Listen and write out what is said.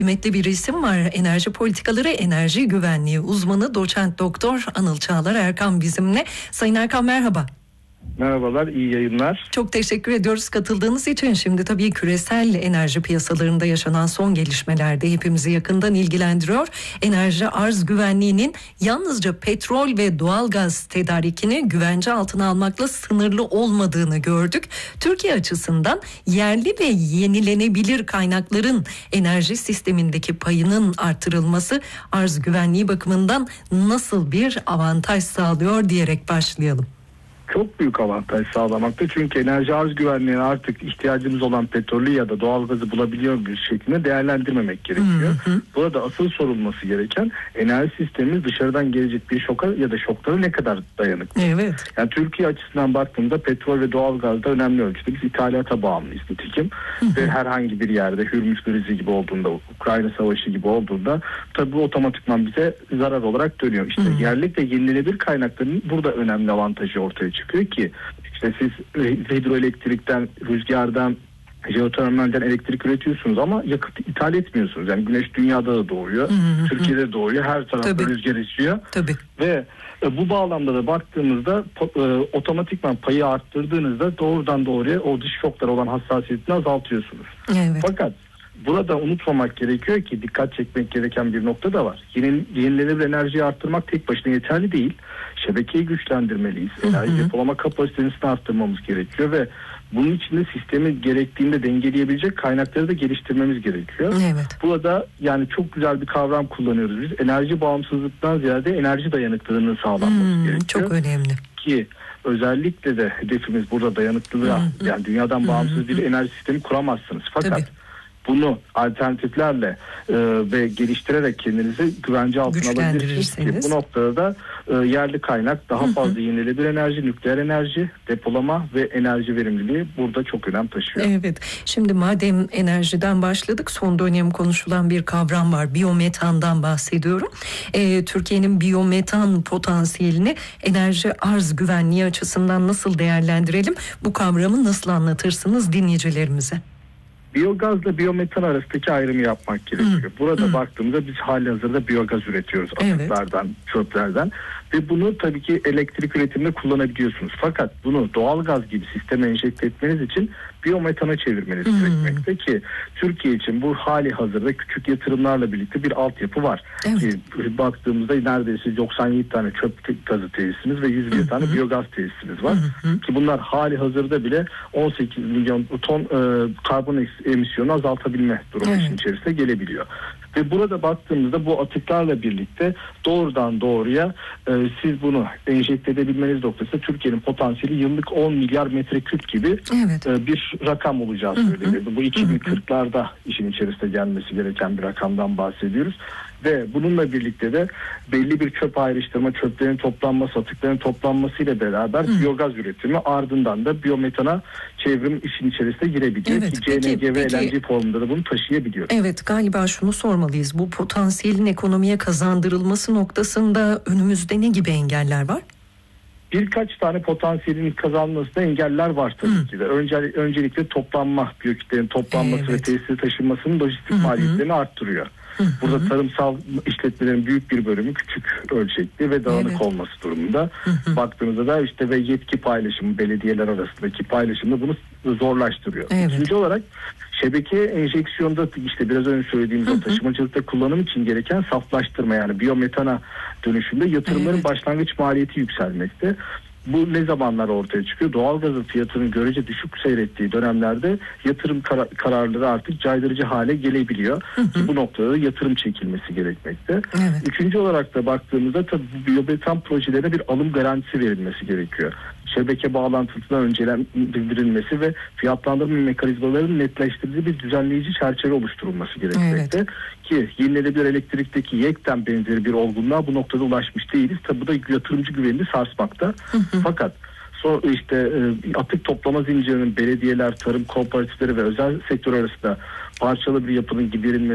Kıymetli bir isim var. Enerji politikaları, enerji güvenliği uzmanı doçent doktor Anıl Çağlar Erkan bizimle. Sayın Erkan merhaba. Merhabalar, iyi yayınlar. Çok teşekkür ediyoruz katıldığınız için. Şimdi tabii küresel enerji piyasalarında yaşanan son gelişmeler de hepimizi yakından ilgilendiriyor. Enerji arz güvenliğinin yalnızca petrol ve doğalgaz tedarikini güvence altına almakla sınırlı olmadığını gördük. Türkiye açısından yerli ve yenilenebilir kaynakların enerji sistemindeki payının artırılması arz güvenliği bakımından nasıl bir avantaj sağlıyor diyerek başlayalım. Çok büyük avantaj sağlamakta, çünkü enerji arz güvenliğine artık ihtiyacımız olan petrolü ya da doğalgazı bulabiliyor bir şekilde değerlendirmemek gerekiyor. Burada asıl sorulması gereken enerji sistemimiz dışarıdan gelecek bir şoka ya da şoklara ne kadar dayanıklı. Evet. Yani Türkiye açısından baktığımda petrol ve doğalgazda önemli ölçüde biz ithalata bağımlıyız nitekim. Ve herhangi bir yerde Hürmüz krizi gibi olduğunda, Ukrayna savaşı gibi olduğunda tabii bu otomatikman bize zarar olarak dönüyor. İşte yerli ve yenilenebilir kaynakların burada önemli avantajı ortaya çıkıyor ki işte siz hidroelektrikten, rüzgardan, jeotermalden elektrik üretiyorsunuz ama yakıt ithal etmiyorsunuz. Yani güneş dünyada da doğuyor, Türkiye'de de doğuyor, her tarafta rüzgar esiyor. Ve bu bağlamda da baktığımızda otomatikman payı arttırdığınızda doğrudan doğruya o dış şoklara olan hassasiyetini azaltıyorsunuz. Evet. Fakat burada unutmamak gerekiyor ki dikkat çekmek gereken bir nokta da var. Yenilenebilir enerjiyi arttırmak tek başına yeterli değil. Şebekeyi güçlendirmeliyiz. Enerji depolama kapasitesini arttırmamız gerekiyor ve bunun için de sistemi gerektiğinde dengeleyebilecek kaynakları da geliştirmemiz gerekiyor. Evet. Burada yani çok güzel bir kavram kullanıyoruz biz. Enerji bağımsızlıktan ziyade enerji dayanıklılığının sağlanması gerekiyor. Çok önemli. Ki özellikle de hedefimiz burada dayanıklılığa, yani dünyadan bağımsız bir enerji sistemi kuramazsınız. Fakat bunu alternatiflerle ve geliştirerek kendinizi güvence altına alabilirsiniz ki bu noktada da yerli kaynak, daha fazla yenilenebilir enerji, nükleer enerji, depolama ve enerji verimliliği burada çok önem taşıyor. Evet. Şimdi madem enerjiden başladık, son dönem konuşulan bir kavram var. Biyometandan bahsediyorum. Türkiye'nin biyometan potansiyelini enerji arz güvenliği açısından nasıl değerlendirelim? Bu kavramı nasıl anlatırsınız dinleyicilerimize? Biyogazla biyometan arasındaki ayrımı yapmak gerekiyor. Burada baktığımızda biz halihazırda biyogaz üretiyoruz atıklardan, çöplerden ve bunu tabii ki elektrik üretiminde kullanabiliyorsunuz. Fakat bunu doğalgaz gibi sisteme enjekte etmeniz için biyometana çevirmeniz gerekmekte ki Türkiye için bu halihazırda küçük yatırımlarla birlikte bir altyapı var. Ki baktığımızda neredeyse 97 tane çöp gazı tesisimiz ve 101 tane biyogaz tesisimiz var. Ki bunlar halihazırda bile 18 milyon ton karbon emisyonu azaltabilme durumu için içerisine gelebiliyor. Ve burada baktığımızda bu atıklarla birlikte doğrudan doğruya siz bunu enjekte edebilmeniz noktasında Türkiye'nin potansiyeli yıllık 10 milyar metreküp gibi bir rakam olacağı söyleniyor. Bu 2040'larda işin içerisine gelmesi gereken bir rakamdan bahsediyoruz. Ve bununla birlikte de belli bir çöp ayrıştırma, çöplerin toplanması, atıkların toplanmasıyla beraber biyogaz üretimi, ardından da biyometana çevrim işin içerisine girebiliyor. Ki CNG ve LNG formunda da bunu taşıyabiliyor. Evet, galiba şunu sormalıyız. Bu potansiyelin ekonomiye kazandırılması noktasında önümüzde ne gibi engeller var? Birkaç tane potansiyelin kazanmasında engeller var tabii ki de. Öncelikle toplanma, biyokütlerin toplanması ve tesise taşınmasının lojistik maliyetlerini arttırıyor. Burada tarımsal işletmelerin büyük bir bölümü küçük ölçekli ve dağınık olması durumunda. Baktığınızda da işte ve yetki paylaşımı, belediyeler arasındaki paylaşımı bunu zorlaştırıyor. İkinci olarak şebeke enjeksiyonda işte biraz önce söylediğimiz o taşımacılıkta kullanım için gereken saflaştırma, yani biyometana dönüşümde yatırımların başlangıç maliyeti yükselmekte. Bu ne zamanlar ortaya çıkıyor? Doğalgazın fiyatının görece düşük seyrettiği dönemlerde yatırım kararları artık caydırıcı hale gelebiliyor. Bu noktada yatırım çekilmesi gerekmekte. Üçüncü olarak da baktığımızda tabii bu biyometan projelerine bir alım garantisi verilmesi gerekiyor. Şebeke bağlantısından önceden bildirilmesi ve fiyatlandırma mekanizmalarının netleştirildiği bir düzenleyici çerçeve oluşturulması gerekmekte. Ki yenilenebilir elektrikteki yekten benzeri bir olgunluğa bu noktada ulaşmış değiliz. Tabi bu da yatırımcı güvenini sarsmakta. Fakat atık toplama zincirinin belediyeler, tarım kooperatifleri ve özel sektör arasında parçalı bir yapının giderilmesi